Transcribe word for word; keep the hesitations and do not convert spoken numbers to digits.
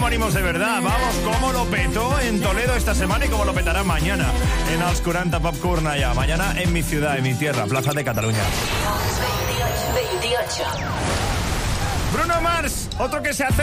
como ánimos de verdad. Vamos, cómo lo petó en Toledo esta semana y cómo lo petará mañana en els quaranta Pub Cornellà. Mañana en mi ciudad, en mi tierra, Plaza de Cataluña. veintiocho, veintiocho. Bruno Mars, otro que se hace